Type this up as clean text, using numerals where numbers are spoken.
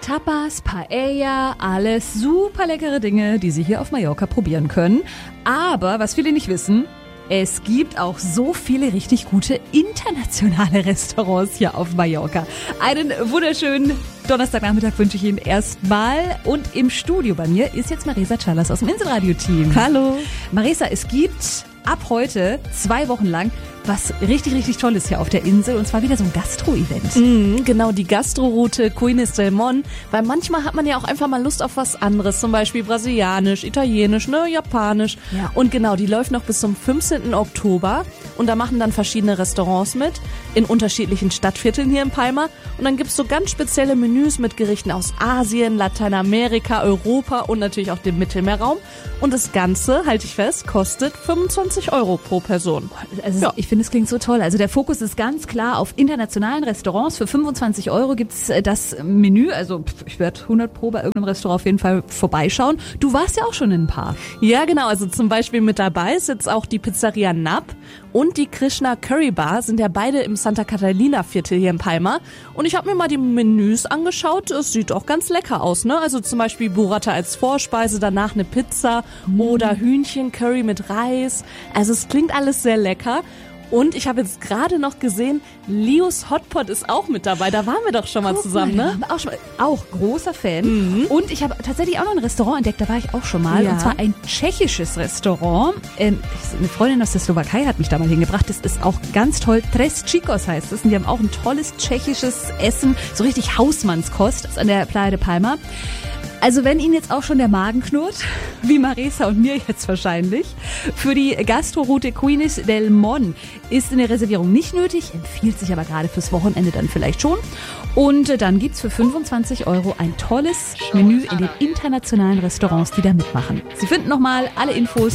Tapas, Paella, alles super leckere Dinge, die Sie hier auf Mallorca probieren können. Aber was viele nicht wissen, es gibt auch so viele richtig gute internationale Restaurants hier auf Mallorca. Einen wunderschönen Donnerstagnachmittag wünsche ich Ihnen erstmal. Und im Studio bei mir ist jetzt Marisa Callas aus dem Inselradio-Team. Hallo. Marisa, es gibt ab heute 2 Wochen lang was richtig, richtig Tolles hier auf der Insel. Und zwar wieder so ein Gastro-Event. Genau, die Gastroroute Cuines del Mon. Weil manchmal hat man ja auch einfach mal Lust auf was anderes. Zum Beispiel brasilianisch, italienisch, japanisch. Ja. Und genau, die läuft noch bis zum 15. Oktober. Und da machen dann verschiedene Restaurants mit. In unterschiedlichen Stadtvierteln hier in Palma. Und dann gibt's so ganz spezielle Menüs mit Gerichten aus Asien, Lateinamerika, Europa und natürlich auch dem Mittelmeerraum. Und das Ganze, halte ich fest, kostet 25 € pro Person. Also ja. Ich finde, es klingt so toll. Also der Fokus ist ganz klar auf internationalen Restaurants. Für 25 € gibt's das Menü. Also ich werde 100 Pro bei irgendeinem Restaurant auf jeden Fall vorbeischauen. Du warst ja auch schon in ein paar. Ja, genau. Also zum Beispiel mit dabei ist jetzt auch die Pizzeria Nap und die Krishna Curry Bar, sind ja beide im Santa Catalina Viertel hier in Palma. Und ich habe mir mal die Menüs angeschaut. Es sieht auch ganz lecker aus, ne? Also zum Beispiel Burrata als Vorspeise, danach eine Pizza oder Hühnchencurry mit Reis. Also es klingt alles sehr lecker. Und ich habe jetzt gerade noch gesehen, Leos Hotpot ist auch mit dabei. Da waren wir doch schon mal zusammen, ne? Auch großer Fan. Und ich habe tatsächlich auch noch ein Restaurant entdeckt, da war ich auch schon mal. Ja. Und zwar ein tschechisches Restaurant. Eine Freundin aus der Slowakei hat mich da mal hingebracht. Das ist auch ganz toll. Tres Chicos heißt es. Und die haben auch ein tolles tschechisches Essen. So richtig Hausmannskost. Das ist an der Playa de Palma. Also wenn Ihnen jetzt auch schon der Magen knurrt, wie Marisa und mir jetzt wahrscheinlich, für die Gastroroute Cuines del Mon ist eine Reservierung nicht nötig, empfiehlt sich aber gerade fürs Wochenende dann vielleicht schon. Und dann gibt's für 25 € ein tolles Menü in den internationalen Restaurants, die da mitmachen. Sie finden nochmal alle Infos